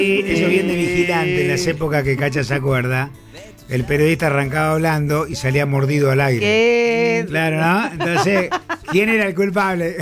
Eso bien de vigilante en las épocas que Cacha se acuerda. El periodista arrancaba hablando y salía mordido al aire. ¿Qué? Claro, ¿no? Entonces, ¿quién era el culpable?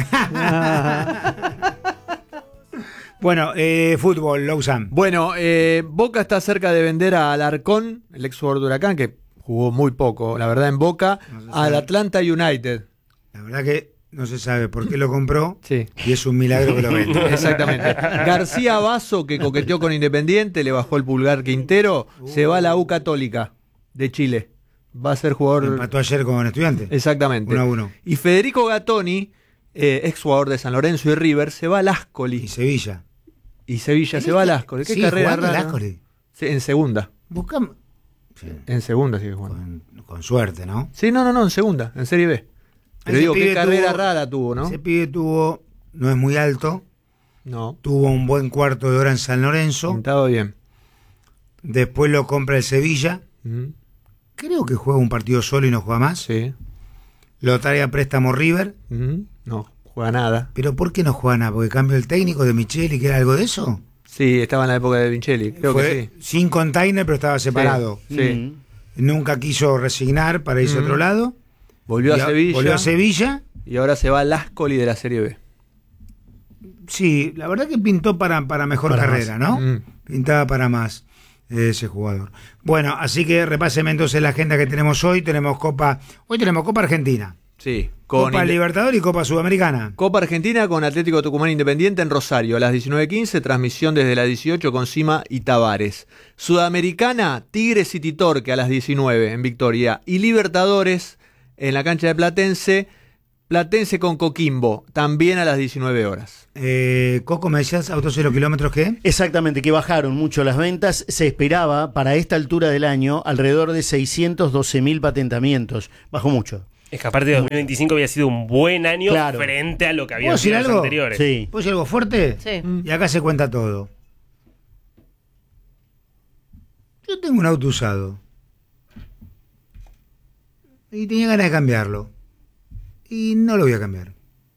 Bueno, fútbol, Lausanne. Bueno, Boca está cerca de vender a Alarcón, el ex jugador de Huracán, que jugó muy poco, la verdad, en Boca, No al Atlanta United. La verdad que no se sabe por qué lo compró. Sí. Y es un milagro que lo venda. Exactamente. García Basso, que coqueteó con Independiente, le bajó el pulgar Quintero, se va a la U Católica de Chile. Va a ser jugador... Empató ayer con Estudiantes. Exactamente. 1-1. Y Federico Gattoni, ex jugador de San Lorenzo y River, se va al Ascoli. Y Sevilla. Y Sevilla se va al Ascoli. ¿Qué Sí, carrera jugando al rara? Ascoli. Sí, en segunda. Buscamos. Sí, En segunda sigue jugando. con suerte, ¿no? Sí, no, en segunda, en Serie B. Pero Ese digo, qué pibe carrera tuvo- rara tuvo, ¿no? Ese pibe no es muy alto, No, tuvo un buen cuarto de hora en San Lorenzo, pintado bien. después lo compra el Sevilla, Mm, creo que juega un partido solo y no juega más, sí. lo trae a préstamo River, No, juega nada. pero ¿por qué no juega nada? ¿Porque cambió el técnico de Micheli, que era algo de eso? Sí, estaba en la época de Vincelli, creo Fue que sí. sin container, pero estaba separado. Sí. Nunca quiso resignar para irse a otro lado. Volvió Y a Sevilla Volvió a Sevilla. y ahora se va al Ascoli de la Serie B. Sí, la verdad que pintó para mejor Para carrera, más. ¿no? Mm. Pintaba para más ese jugador. Bueno, así que repáseme entonces la agenda que tenemos hoy. Hoy tenemos Copa Argentina, Sí, Copa Libertadores y Copa Sudamericana. Copa Argentina con Atlético Tucumán Independiente en Rosario a las 19:15, transmisión desde las 18 con Cima y Tavares. Sudamericana, Tigres y Titorque a las 19 en Victoria. Y Libertadores en la cancha de Platense con Coquimbo, también a las 19 horas. Coco, me decías, autos 0 kilómetros, ¿qué? Exactamente, que bajaron mucho las ventas. Se esperaba para esta altura del año alrededor de 612.000 patentamientos. Bajó mucho. Es que aparte de 2025 había sido un buen año Claro. frente a lo que ¿Puedo había decir sido los algo? anteriores. Sí. ¿Puedo decir algo fuerte? Sí. Y acá se cuenta todo. Yo tengo un auto usado. Y tenía ganas de cambiarlo. Y no lo voy a cambiar.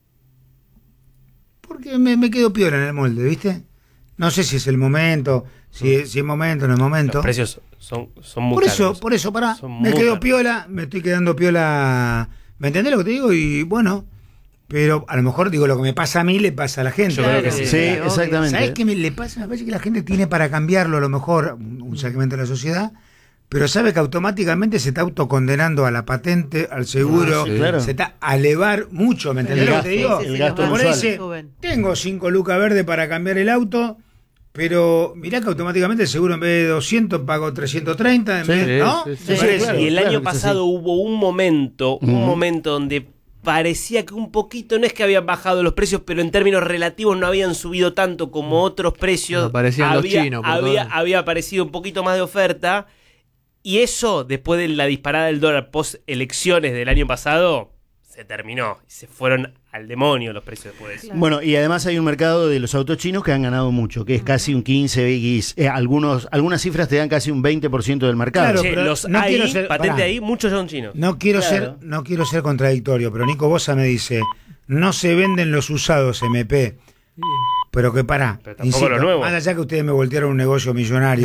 Porque me quedo piola en el molde, ¿viste? No sé si es el momento, si es momento, no es momento. Los precios son muy caros. Por eso, pará. Son Me muy quedo caros. piola, me estoy quedando piola. ¿Me entendés lo que te digo? Y bueno, pero a lo mejor digo lo que me pasa a mí le pasa a la gente. Yo creo que sí. Sí, obvio. exactamente. ¿Sabes qué le pasa? Me parece que la gente tiene para cambiarlo a lo mejor, un segmento de la sociedad, pero sabe que automáticamente se está autocondenando a la patente, al seguro, Ah, sí, claro. se está a elevar mucho, ¿me entendés lo que te digo? el gasto los Por ahí mensual. dice, suben. tengo 5 lucas verdes para cambiar el auto, pero mirá que automáticamente el seguro en vez de 200 pago 330, en Sí, vez, ¿no? sí, sí. Me Sí, parece. claro. Y el que año es pasado así. hubo un momento donde parecía que un poquito, no es que habían bajado los precios, pero en términos relativos no habían subido tanto como otros precios. Aparecían los chinos, por todo. Había aparecido un poquito más de oferta. Y eso, después de la disparada del dólar post elecciones del año pasado, se terminó. Y se fueron al demonio los precios después de eso. Claro. Bueno, y además hay un mercado de los autos chinos que han ganado mucho, que es casi un 15, algunas cifras te dan casi un 20% del mercado. Claro, Che, pero los no quiero ahí, ser- patente pará. ahí, muchos son chinos. No quiero Claro. ser contradictorio, pero Nico Bosa me dice, no se venden los usados MP. Pero que pará. Pero tampoco los nuevos. Más allá que ustedes me voltearon un negocio millonario.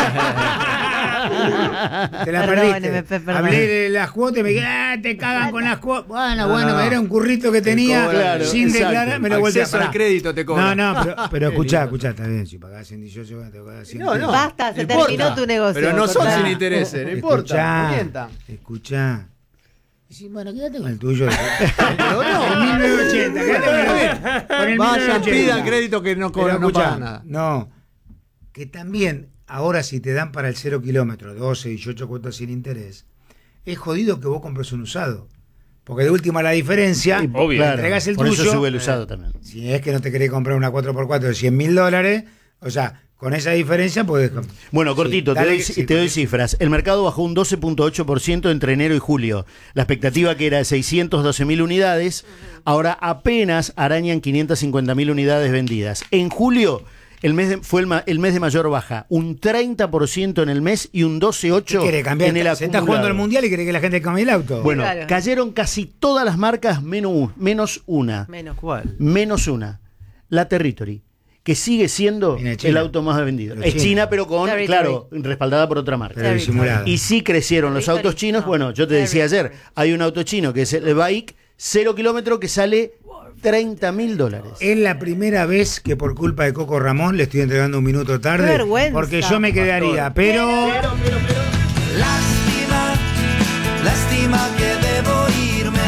Te la Perdón, perdiste. MP, perdón. Hablé de las cuotas y me dije, te cagan con las cuotas. Bueno, era un currito que tenía cobran, sin exacto. declarar, me lo volteé. Acceso al Pará. crédito te cobran. No, pero Qué escuchá, lindo. está bien, si pagás 118, te cobras 100. No. Basta, se No importa. terminó tu negocio. Pero no son Cortá. sin intereses, no importa. no mientan. Escuchá. Y sí, bueno, quédate con el tuyo. Pero no. El 1980, quédate con el Vayan, 1980. pidan crédito que no cobran, no Pero escuchá, pagan nada. No, que también ahora si te dan para el 0 kilómetro 12, 18 cuotas sin interés, es jodido que vos compres un usado. Porque de última la diferencia, Y, Obvio. claro, entregás el por tuyo, eso sube el usado también. si es que no te querés comprar una 4x4 de $100.000, o sea, con esa diferencia podés... Bueno, cortito, Sí, te dale, doy, sí, te doy porque- cifras. El mercado bajó un 12.8% entre enero y julio. La expectativa que era de 612.000 unidades, ahora apenas arañan 550.000 unidades vendidas. En julio, fue el mes de mayor baja, un 30% en el mes y un ¿Qué 12.8% quiere cambiar? en el Se está jugando acumulado. el mundial y quiere que la gente cambie el auto. Bueno, Claro. cayeron casi todas las marcas menos una. Menos. ¿Cuál? Menos una. La Territory, que sigue siendo Viene de China. el auto más vendido. Pero Es China. China, pero con, Territory. claro, respaldada por otra marca. Pero disimulada. Y sí crecieron los Territory, autos chinos. no. Bueno, yo te decía ayer, hay un auto chino que es el Bike 0 kilómetro que sale $30.000. Es la primera vez que por culpa de Coco Ramón le estoy entregando un minuto tarde. Qué vergüenza. Porque yo me quedaría, pero... Lástima, lástima que debo irme.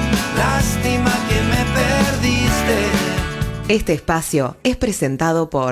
Lástima que me perdiste. Este espacio es presentado por